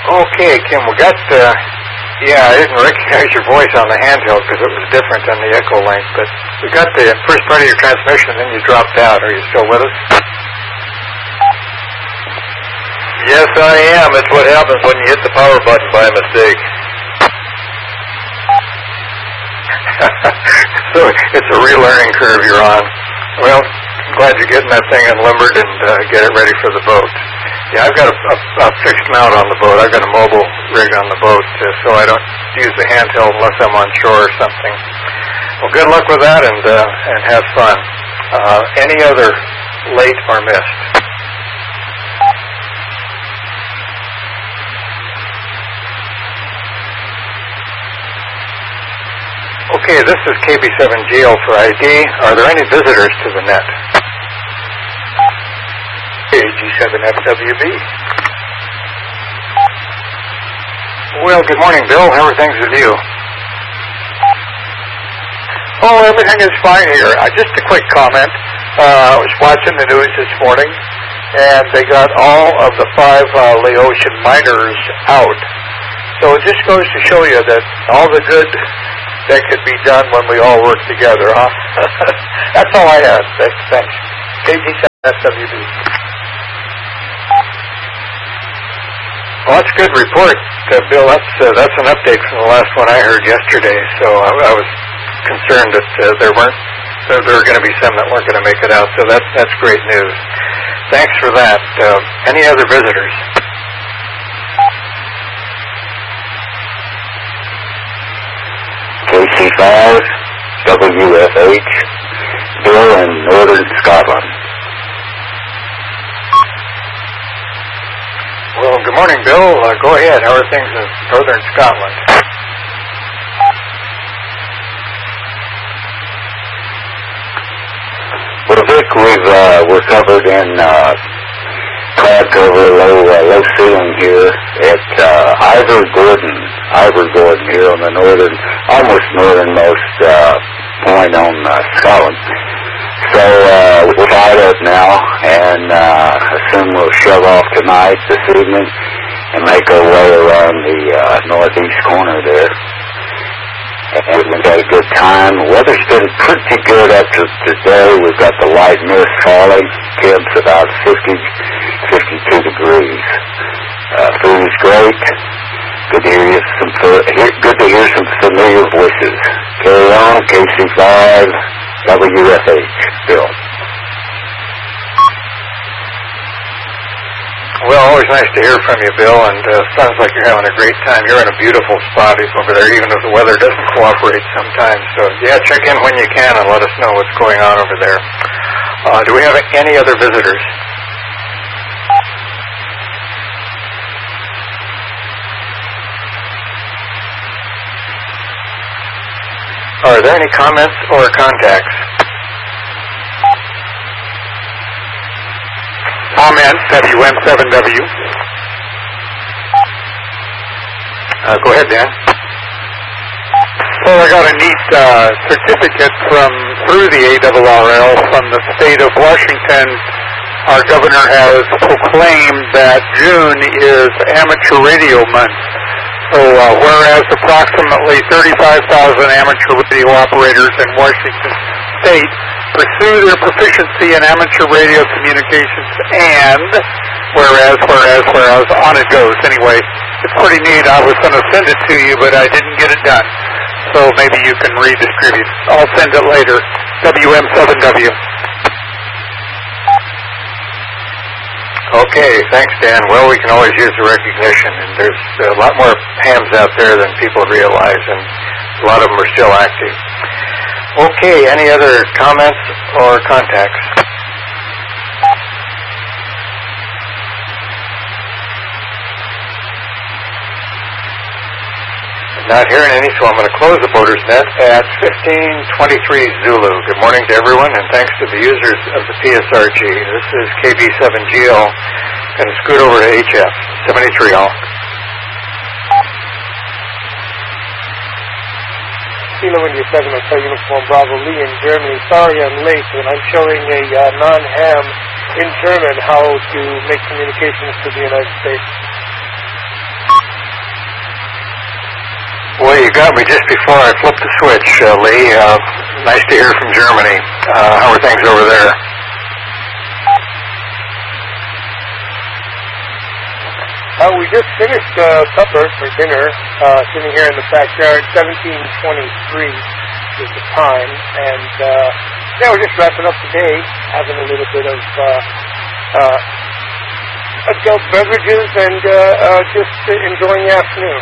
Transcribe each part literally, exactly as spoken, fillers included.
Okay, Kim, we got, uh, yeah, I didn't recognize your voice on the handheld because it was different than the echo link, but we got the first part of your transmission and then you dropped out. Are you still with us? Yes, I am. It's what happens when you hit the power button by mistake. So it's a real learning curve you're on. Well, I'm glad you're getting that thing unlimbered and uh, get it ready for the boat. Yeah, I've got a, a, a fixed mount on the boat. I've got a mobile rig on the boat, uh, so I don't use the handheld unless I'm on shore or something. Well, good luck with that, and uh, and have fun. Uh, any other late or missed? Okay, this is K B seven G L for I D. Are there any visitors to the net? G seven F W B. Well, good morning, Bill. How are things with you? Oh, everything is fine here. Uh, just a quick comment. Uh, I was watching the news this morning, and they got all of the five uh, Laotian miners out. So it just goes to show you that all the good that could be done when we all work together, huh? That's all I have. Thanks. Thanks. K G seven F W B. Well, that's a good report, uh, Bill. That's uh, that's an update from the last one I heard yesterday. So I, I was concerned that uh, there weren't there, there were going to be some that weren't going to make it out. So that's that's great news. Thanks for that. Uh, any other visitors? K C five W F H, Bill in Northern Scotland. Well, good morning, Bill. Uh, go ahead. How are things in Northern Scotland? Well, Vic, we've uh, we're covered in uh, cloud cover, low uh, low ceiling here at uh, Ivor Gordon, Ivor Gordon here on the northern, almost northernmost uh, point on uh, Scotland. So uh, we're fired up now, and uh, assume we'll shove off tonight, this evening, and make our way around the uh, northeast corner there. And we've had a good time. The weather's been pretty good up to today. We've got the light mist falling. Temps about fifty, fifty-two degrees. Uh, food is great. Good to hear some. Good to hear some familiar voices. Carry on, K C five W F H. Bill. Well, always nice to hear from you, Bill, and uh, sounds like you're having a great time. You're in a beautiful spot over there, even if the weather doesn't cooperate sometimes. So, yeah, check in when you can and let us know what's going on over there. Uh, do we have any other visitors? Are there any comments or contacts? Comment, W M seven W. Uh, go ahead, Dan. Well, I got a neat uh, certificate from through the A R R L from the state of Washington. Our governor has proclaimed that June is Amateur Radio Month. So uh, whereas approximately thirty-five thousand amateur radio operators in Washington State pursue their proficiency in amateur radio communications, and whereas, whereas, whereas, on it goes. Anyway, it's pretty neat. I was going to send it to you, but I didn't get it done. So maybe you can redistribute. I'll send it later. W M seven W. Okay, thanks, Dan. Well, we can always use the recognition, and there's a lot more hams out there than people realize, and a lot of them are still active. Okay, any other comments or contacts? Not hearing any, so I'm going to close the Boaters Net at fifteen twenty-three Zulu. Good morning to everyone, and thanks to the users of the P S R G. This is K B seven G L. Going to scoot over to H F. seventy-three all. Kilo India seven Hotel Uniform Bravo Lee in Germany. Sorry I'm late, but I'm showing a uh, non-ham in German how to make communications to the United States. Well, you got me just before I flipped the switch, uh, Lee. Uh, nice to hear from Germany. Uh, how are things over there? Uh, we just finished uh, supper for dinner, uh, sitting here in the backyard. seventeen twenty-three is the time, and uh, yeah, we're just wrapping up the day, having a little bit of uh, uh, adult beverages, and uh, uh, just uh, enjoying the afternoon.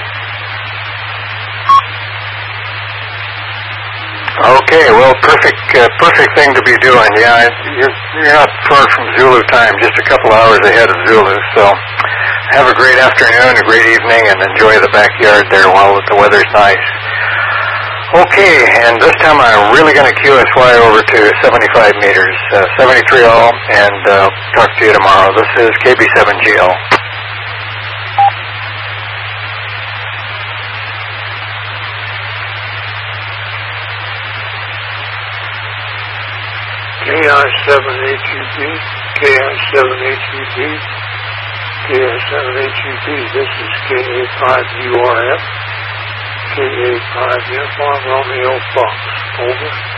Okay, well, perfect, uh, perfect thing to be doing. Yeah, you're, you're not far from Zulu time, just a couple hours ahead of Zulu. So, have a great afternoon, a great evening, and enjoy the backyard there while the weather's nice. Okay, and this time I'm really going to Q S Y over to seventy-five meters, uh, seventy-three all, and uh, talk to you tomorrow. This is K B seven G L. K I seven H U B, K I seven H U B, K I seven H U B, this is K A five U R F, K A five Uniform Romeo Fox, over.